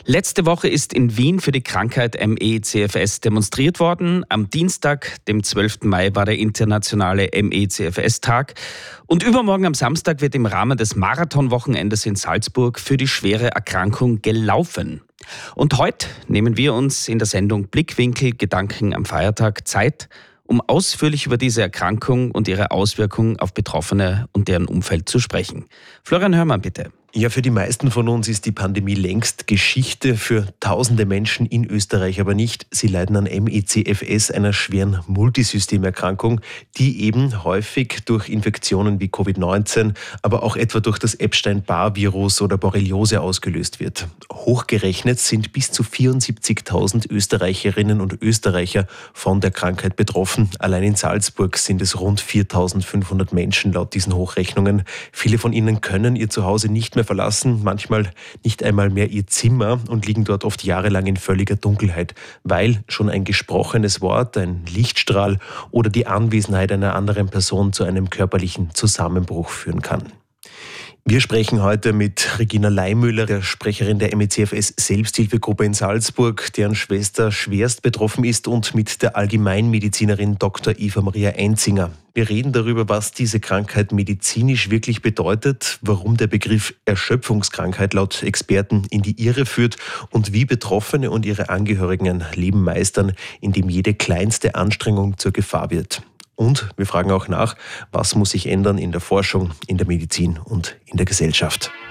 Letzte Woche ist in Wien für die Krankheit ME/CFS demonstriert worden. Am Dienstag, dem 12. Mai, war der internationale ME/CFS-Tag. Und übermorgen am Samstag wird im Rahmen des Marathonwochenendes in Salzburg für die schwere Erkrankung gelaufen. Und heute nehmen wir uns in der Sendung Blickwinkel Gedanken am Feiertag Zeit, um ausführlich über diese Erkrankung und ihre Auswirkungen auf Betroffene und deren Umfeld zu sprechen. Florian Hörmann, bitte. Ja, für die meisten von uns ist die Pandemie längst Geschichte, für tausende Menschen in Österreich aber nicht. Sie leiden an ME/CFS, einer schweren Multisystemerkrankung, die eben häufig durch Infektionen wie Covid-19, aber auch etwa durch das Epstein-Barr-Virus oder Borreliose ausgelöst wird. Hochgerechnet sind bis zu 74.000 Österreicherinnen und Österreicher von der Krankheit betroffen. Allein in Salzburg sind es rund 4.500 Menschen laut diesen Hochrechnungen. Viele von ihnen können ihr Zuhause nicht mehr verlassen, manchmal nicht einmal mehr ihr Zimmer und liegen dort oft jahrelang in völliger Dunkelheit, weil schon ein gesprochenes Wort, ein Lichtstrahl oder die Anwesenheit einer anderen Person zu einem körperlichen Zusammenbruch führen kann. Wir sprechen heute mit Regina Leimüller, der Sprecherin der ME/CFS-Selbsthilfegruppe in Salzburg, deren Schwester schwerst betroffen ist, und mit der Allgemeinmedizinerin Dr. Eva Maria Einzinger. Wir reden darüber, was diese Krankheit medizinisch wirklich bedeutet, warum der Begriff Erschöpfungskrankheit laut Experten in die Irre führt und wie Betroffene und ihre Angehörigen ein Leben meistern, in dem jede kleinste Anstrengung zur Gefahr wird. Und wir fragen auch nach, was muss sich ändern in der Forschung, in der Medizin und in der Gesellschaft.